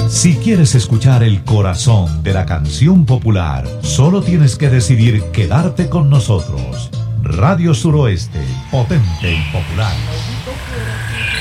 Si quieres escuchar el corazón de la canción popular, solo tienes que decidir quedarte con nosotros. Radio Suroeste, potente y popular.